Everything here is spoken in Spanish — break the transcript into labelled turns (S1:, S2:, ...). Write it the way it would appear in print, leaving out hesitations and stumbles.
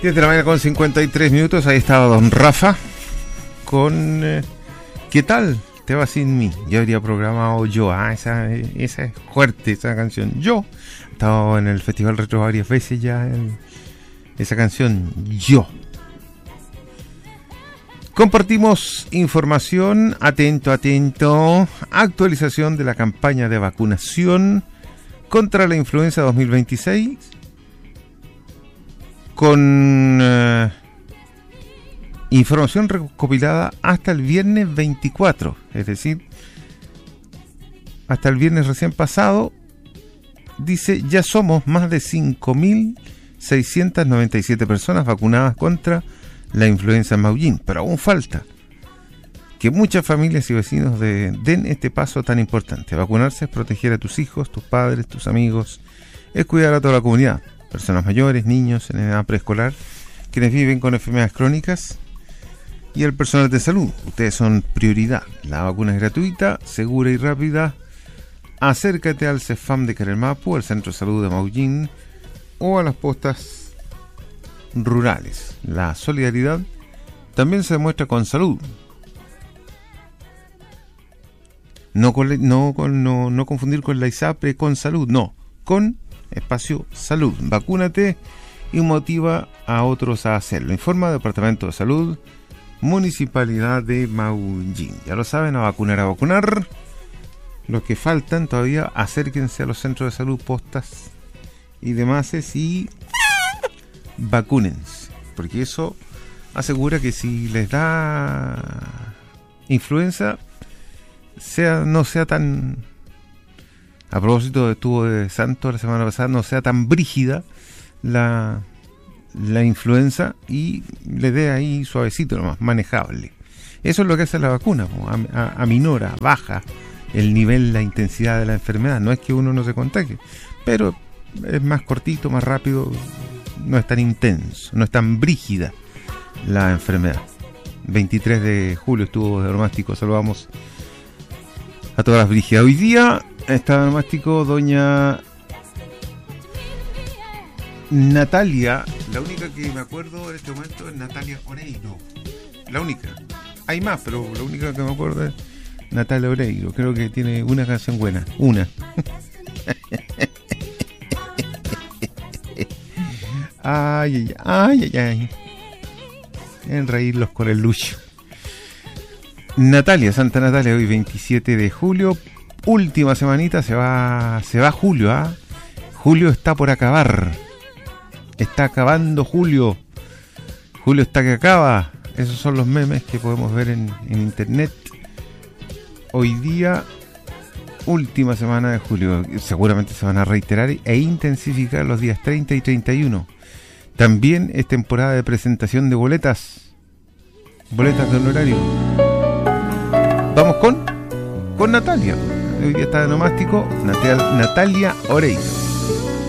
S1: 10 de la mañana con 53 minutos. Ahí estaba don Rafa con ¿qué tal? Te vas sin mí. Yo habría programado Yo. Esa es fuerte, esa canción. Yo he estado en el Festival Retro varias veces ya. Esa canción Yo. Compartimos información. Atento. Actualización de la campaña de vacunación contra la influenza 2026. Con información recopilada hasta el viernes 24, es decir, hasta el viernes recién pasado. Dice, ya somos más de 5.697 personas vacunadas contra la influenza en Maullín, pero aún falta que muchas familias y vecinos den este paso tan importante. Vacunarse es proteger a tus hijos, tus padres, tus amigos, es cuidar a toda la comunidad. Personas mayores, niños en edad preescolar, quienes viven con enfermedades crónicas y el personal de salud. Ustedes son prioridad. La vacuna es gratuita, segura y rápida. Acércate al CEFAM de Carelmapu, al Centro de Salud de Maullín o a las postas rurales. La solidaridad también se demuestra con salud. No confundir con la ISAPRE con salud, no, con Espacio Salud. Vacúnate y motiva a otros a hacerlo. Informa Departamento de Salud, Municipalidad de Maullín. Ya lo saben, a vacunar. Los que faltan todavía, acérquense a los centros de salud, postas y demás y vacúnense, porque eso asegura que si les da influenza no sea tan... A propósito, estuvo de santo la semana pasada, no sea tan brígida la influenza y le dé ahí suavecito nomás, manejable. Eso es lo que hace la vacuna, aminora, baja el nivel, la intensidad de la enfermedad. No es que uno no se contagie, pero es más cortito, más rápido, no es tan intenso, no es tan brígida la enfermedad. 23 de julio estuvo de Oromástico, saludamos a todas las brígidas. Hoy día está Oromástico doña Natalia, la única que me acuerdo en este momento es Natalia Oreiro, la única. Hay más, pero la única que me acuerdo es Natalia Oreiro. Creo que tiene una canción buena, una. Ay. En reírlos con el lucho. Natalia, Santa Natalia, hoy 27 de julio. Última semanita, se va julio, Julio está por acabar. Está acabando julio. Julio está que acaba. Esos son los memes que podemos ver en internet. Hoy día, última semana de julio. Seguramente se van a reiterar e intensificar los días 30 y 31. También es temporada de presentación de boletas. Boletas de honorario. Vamos con Natalia. Hoy día está de Nomástico, Natalia Oreiro.